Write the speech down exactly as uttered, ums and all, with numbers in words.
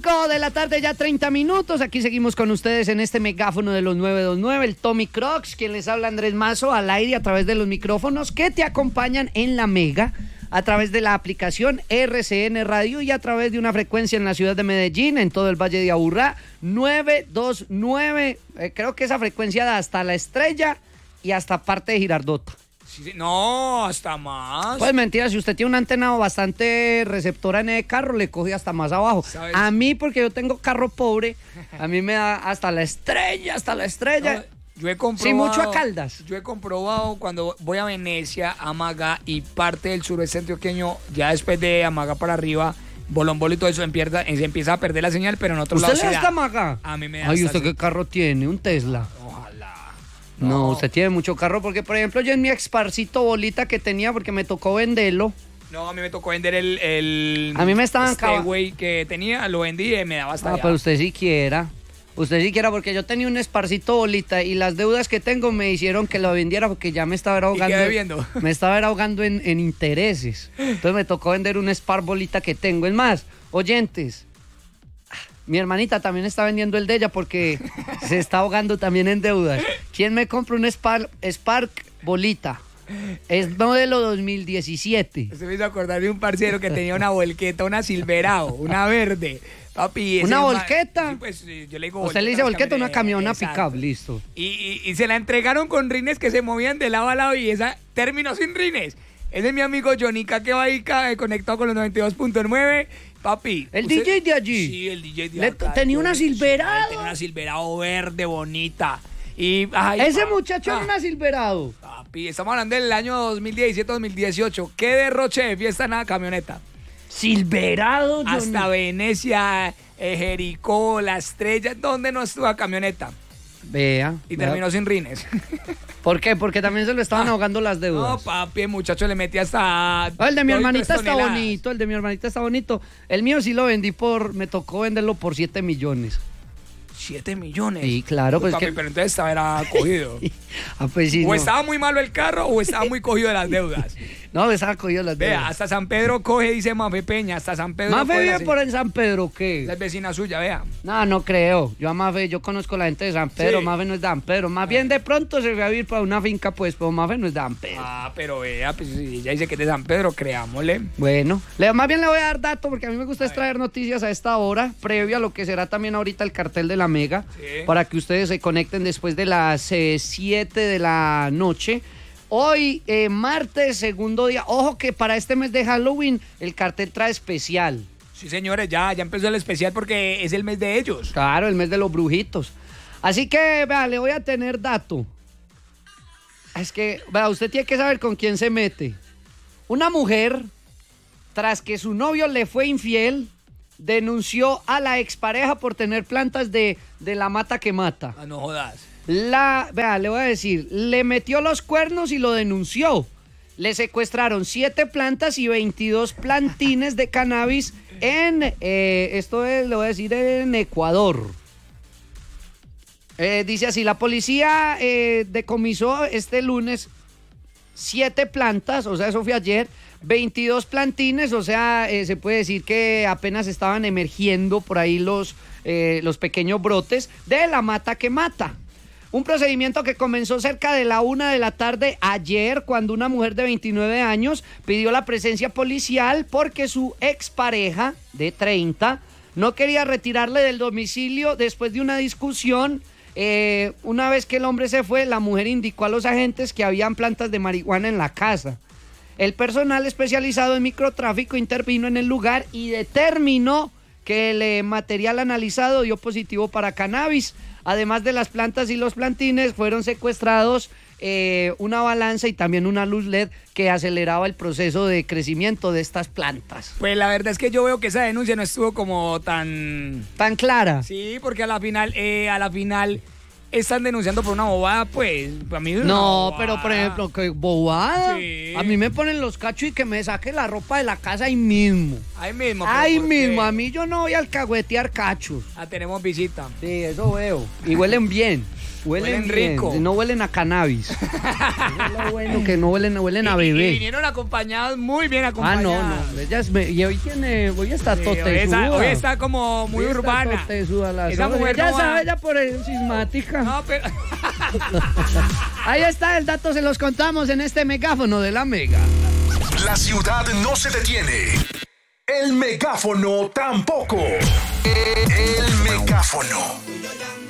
cinco de la tarde, ya treinta minutos. Aquí seguimos con ustedes en este megáfono de los nueve dos nueve, el Tommy Crocs, quien les habla Andrés Mazo al aire a través de los micrófonos que te acompañan en la Mega, a través de la aplicación R C N Radio y a través de una frecuencia en la ciudad de Medellín, en todo el Valle de Aburrá, nueve dos nueve. Eh, creo que esa frecuencia da hasta La Estrella y hasta parte de Girardota. Sí, no, hasta más. Pues mentira, si usted tiene una antena bastante receptora en el carro, le coge hasta más abajo. ¿Sabes? A mí, porque yo tengo carro pobre, a mí me da hasta La Estrella, hasta La Estrella. No, yo he comprobado. Sí, mucho a Caldas. Yo he comprobado cuando voy a Venecia, Amaga y parte del suroeste antioqueño, ya después de Amaga para arriba, Bolombolo y todo eso, empieza, se empieza a perder la señal, pero en otros lados. ¿Usted le da hasta Amaga? A mí me da. Ay, ¿usted qué carro tiene? ¿Un Tesla? No. no, usted tiene mucho carro, porque por ejemplo yo en mi Exparcito Bolita que tenía, porque me tocó venderlo. No, a mí me tocó vender el, el a mí me estaban este güey que tenía, lo vendí y me daba hasta Ah, allá. pero usted siquiera, usted siquiera, porque yo tenía un Exparcito Bolita y las deudas que tengo me hicieron que lo vendiera porque ya me estaba ahogando. ¿Y qué debiendo? Me estaba ahogando en, en intereses. Entonces me tocó vender un Spar Bolita que tengo. Es más, oyentes, mi hermanita también está vendiendo el de ella porque se está ahogando también en deudas. ¿Quién me compra un Spark, Spark Bolita? Es modelo dos mil diecisiete. Usted me hizo acordar de un parcero que tenía una volqueta, una Silverado, una verde. Papi, ¿Una volqueta? Sí, pues, yo le digo ¿Usted le dice volqueta o una camiona pick-up? Listo. Y, y, y se la entregaron con rines que se movían de lado a lado y esa terminó sin rines. Ese es mi amigo Jonica que va ahí conectado con los noventa y dos punto nueve. Papi. ¿El usted, D J de allí? Sí, el D J de Le, acá. Tenía una Silverado. Tenía una Silverado verde, bonita. Y, ay, Ese papi, muchacho era ah, una Silverado. Papi, estamos hablando del año dos mil diecisiete dos mil dieciocho. ¿Qué derroche de fiesta en la camioneta? Silverado. Hasta no... Venecia, eh, Jericó, La Estrella. ¿Dónde no estuvo la camioneta? Vea. Y vea. terminó sin rines. ¿Por qué? Porque también se lo estaban ah, ahogando las deudas. No, papi, el muchacho le metía hasta... Oh, el de mi hermanita está bonito, el de mi hermanita está bonito. El mío sí lo vendí por... Me tocó venderlo por siete millones. ¿siete millones? Sí, claro. Pues, pues papi, que... pero entonces estaba era cogido. ah, pues sí, o no. estaba muy malo el carro o estaba muy cogido de las deudas. No, estaba cogido de las deudas. Vea, hasta San Pedro coge, dice Mafe Peña, hasta San Pedro ¿Mafe vive así. por en San Pedro qué? La vecina suya, vea. No, no creo. Yo a Mafe, yo conozco la gente de San Pedro, sí. Mafe no es de San Pedro. Más ah. bien de pronto se fue a vivir para una finca, pues, pero Mafe no es de San Pedro. Ah, pero vea, pues si ella dice que es de San Pedro, creámosle. Bueno, le, más bien le voy a dar dato porque a mí me gusta traer noticias a esta hora, previo a lo que será también ahorita el cartel de la Mega, sí. Para que ustedes se conecten después de las siete de la noche. Hoy, eh, martes, segundo día. Ojo que para este mes de Halloween el cartel trae especial. Sí, señores, ya, ya empezó el especial porque es el mes de ellos. Claro, el mes de los brujitos. Así que, vea, le voy a tener dato. Es que, vea, usted tiene que saber con quién se mete. Una mujer, tras que su novio le fue infiel, denunció a la expareja por tener plantas de, de la mata que mata. Ah, no jodas. La, vea, le voy a decir, le metió los cuernos y lo denunció. Le secuestraron siete plantas y veintidós plantines de cannabis en, eh, esto es, le voy a decir, en Ecuador. Eh, dice así, la policía eh, decomisó este lunes siete plantas, o sea, eso fue ayer, veintidós plantines, o sea, eh, se puede decir que apenas estaban emergiendo por ahí los, eh, los pequeños brotes de la mata que mata. Un procedimiento que comenzó cerca de la una de la tarde ayer, cuando una mujer de veintinueve años pidió la presencia policial porque su expareja de treinta no quería retirarle del domicilio después de una discusión. Eh, una vez que el hombre se fue, la mujer indicó a los agentes que habían plantas de marihuana en la casa. El personal especializado en microtráfico intervino en el lugar y determinó que el eh, material analizado dio positivo para cannabis. Además de las plantas y los plantines, fueron secuestrados eh, una balanza y también una luz L E D que aceleraba el proceso de crecimiento de estas plantas. Pues la verdad es que yo veo que esa denuncia no estuvo como tan... ¿Tan clara? Sí, porque a la final, eh, a la final... están denunciando por una bobada, pues, a mí no, pero por ejemplo, que bobada. Sí. A mí me ponen los cachos y que me saque la ropa de la casa ahí mismo. Ahí mismo. Ahí mismo, a mí yo no voy a alcahuetear cachos. Ah, tenemos visita. Sí, eso veo. Y huelen bien. Huelen, Huelen bien, rico. no huelen a cannabis. Eso es lo bueno, que no huelen, huelen a Y- y- bebé. Y vinieron acompañados, muy bien Ah, acompañados. no, no. Ella es, me- y hoy tiene, hoy está Sí, totesuda. hoy, está, hoy está como muy Hoy está urbana. totesuda la Esa socia. mujer Ya no va- sabe, ella por el cismática. No, pero... Ahí está el dato, se los contamos en este megáfono de la Mega. La ciudad no se detiene. El megáfono tampoco. El megáfono.